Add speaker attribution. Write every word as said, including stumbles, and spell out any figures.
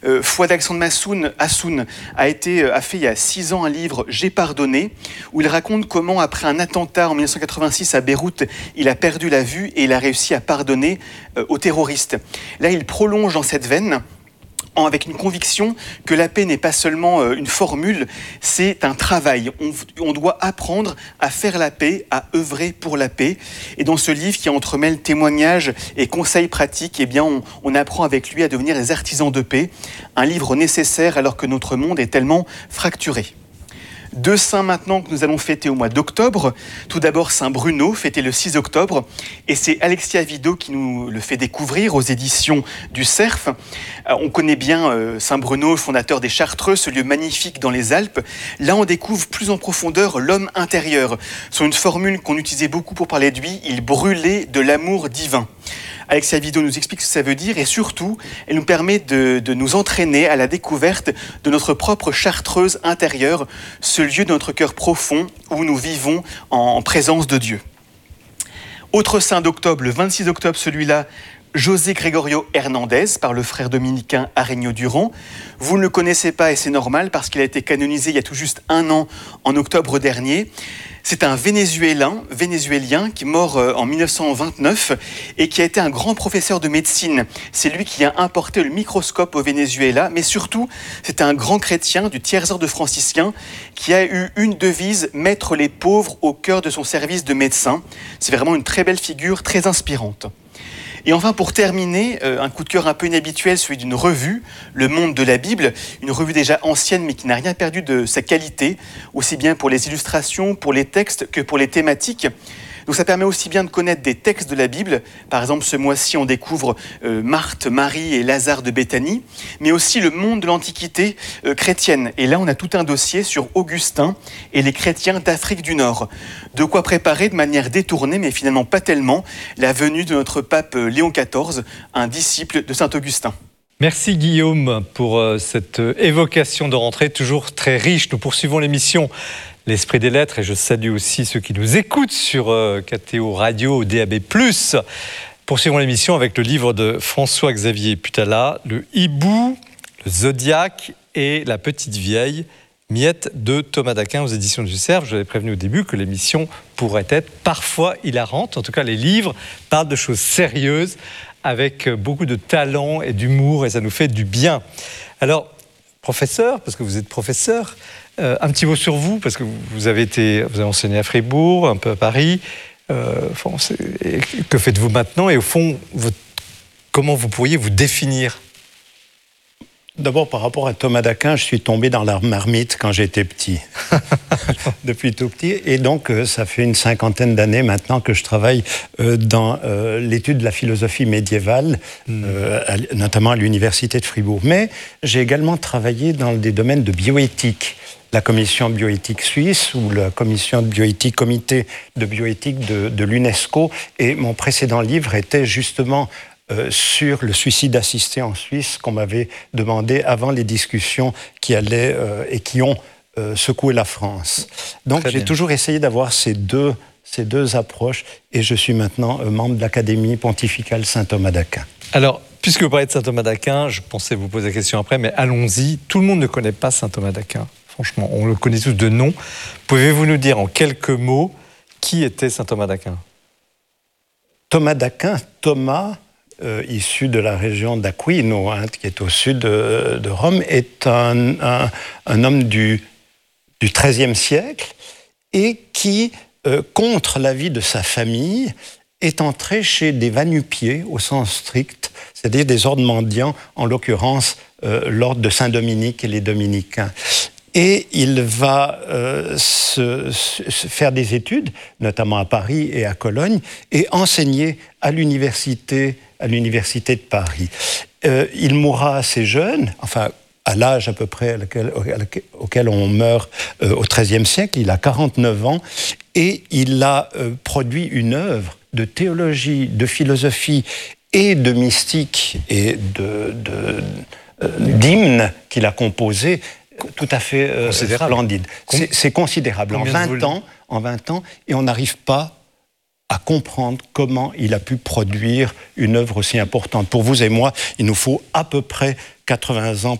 Speaker 1: Euh, Fouad Alexandre Massoun, Hassoun a, été, a fait il y a six ans un livre « J'ai pardonné » où il raconte comment, après un attentat en mille neuf cent quatre-vingt-six à Beyrouth, il a perdu la vue et il a réussi à pardonner euh, aux terroristes. Là, il prolonge dans cette veine avec une conviction que la paix n'est pas seulement une formule, c'est un travail. On, on doit apprendre à faire la paix, à œuvrer pour la paix. Et dans ce livre qui entremêle témoignages et conseils pratiques, eh bien on, on apprend avec lui à devenir des artisans de paix. Un livre nécessaire alors que notre monde est tellement fracturé. Deux saints maintenant que nous allons fêter au mois d'octobre. Tout d'abord Saint Bruno, fêté le six octobre. Et c'est Alexia Vido qui nous le fait découvrir aux éditions du Cerf. On connaît bien euh, Saint Bruno, fondateur des Chartreux, ce lieu magnifique dans les Alpes. Là, on découvre plus en profondeur l'homme intérieur. C'est une formule qu'on utilisait beaucoup pour parler de lui. Il brûlait de l'amour divin. Alexia Vido nous explique ce que ça veut dire et surtout, elle nous permet de, de nous entraîner à la découverte de notre propre chartreuse intérieure, ce lieu de notre cœur profond où nous vivons en, en présence de Dieu. Autre saint d'octobre, le vingt-six octobre, celui-là, José Gregorio Hernandez, par le frère dominicain Aregno Durand. Vous ne le connaissez pas et c'est normal parce qu'il a été canonisé il y a tout juste un an, en octobre dernier. C'est un Vénézuélien, Vénézuélien qui est mort en mille neuf cent vingt-neuf et qui a été un grand professeur de médecine. C'est lui qui a importé le microscope au Venezuela, mais surtout, c'est un grand chrétien du tiers-ordre franciscain qui a eu une devise « Mettre les pauvres au cœur de son service de médecin ». C'est vraiment une très belle figure, très inspirante. Et enfin, pour terminer, euh, un coup de cœur un peu inhabituel, celui d'une revue, Le Monde de la Bible, une revue déjà ancienne mais qui n'a rien perdu de sa qualité, aussi bien pour les illustrations, pour les textes que pour les thématiques. Donc ça permet aussi bien de connaître des textes de la Bible. Par exemple, ce mois-ci, on découvre euh, Marthe, Marie et Lazare de Béthanie, mais aussi le monde de l'Antiquité euh, chrétienne. Et là, on a tout un dossier sur Augustin et les chrétiens d'Afrique du Nord. De quoi préparer de manière détournée, mais finalement pas tellement, la venue de notre pape Léon quatorze, un disciple de saint Augustin.
Speaker 2: Merci Guillaume pour euh, cette évocation de rentrée, toujours très riche. Nous poursuivons l'émission L'Esprit des Lettres et je salue aussi ceux qui nous écoutent sur euh, K T O Radio, D A B plus. Poursuivons l'émission avec le livre de François-Xavier Putala, Le Hibou, le Zodiaque et la Petite Vieille, Miette de Thomas d'Aquin aux éditions du Cerf. Je vous avais prévenu au début que l'émission pourrait être parfois hilarante. En tout cas, les livres parlent de choses sérieuses avec beaucoup de talent et d'humour et ça nous fait du bien. Alors, professeur, parce que vous êtes professeur, euh, un petit mot sur vous, parce que vous avez, été, vous avez enseigné à Fribourg, un peu à Paris. Euh, enfin, que faites-vous maintenant et au fond, votre, comment vous pourriez vous définir ?
Speaker 3: D'abord, par rapport à Thomas d'Aquin, je suis tombé dans la marmite quand j'étais petit, depuis tout petit. Et donc, euh, ça fait une cinquantaine d'années maintenant que je travaille euh, dans euh, l'étude de la philosophie médiévale, mmh. euh, à, notamment à l'Université de Fribourg. Mais j'ai également travaillé dans des domaines de bioéthique. La commission de bioéthique suisse ou la commission de bioéthique, comité de bioéthique de, de l'UNESCO. Et mon précédent livre était justement Euh, sur le suicide assisté en Suisse qu'on m'avait demandé avant les discussions qui allaient euh, et qui ont euh, secoué la France. Donc Très j'ai bien. toujours essayé d'avoir ces deux, ces deux approches et je suis maintenant euh, membre de l'Académie pontificale Saint-Thomas d'Aquin.
Speaker 2: Alors, puisque vous parlez de Saint-Thomas d'Aquin, je pensais vous poser la question après, mais allons-y. Tout le monde ne connaît pas Saint-Thomas d'Aquin. Franchement, on le connaît tous de nom. Pouvez-vous nous dire en quelques mots qui était Saint-Thomas d'Aquin ?
Speaker 3: Thomas d'Aquin, Thomas... Euh, issu de la région d'Aquino, hein, qui est au sud de, de Rome, est un, un, un homme du, du treizième siècle et qui, euh, contre l'avis de sa famille, est entré chez des va-nu-pieds au sens strict, c'est-à-dire des ordres mendiants, en l'occurrence euh, l'ordre de Saint-Dominique et les dominicains. Et il va euh, se, se faire des études, notamment à Paris et à Cologne, et enseigner à l'université, à l'université de Paris. Euh, il mourra assez jeune, enfin à l'âge à peu près auquel, auquel on meurt euh, au treizième siècle, il a quarante-neuf ans, et il a euh, produit une œuvre de théologie, de philosophie et de mystique et de, de, euh, d'hymne qu'il a composé, tout à fait euh, splendide. C'est, c'est considérable. En vingt ans, en vingt ans, et on n'arrive pas à comprendre comment il a pu produire une œuvre aussi importante. Pour vous et moi, il nous faut à peu près quatre-vingts ans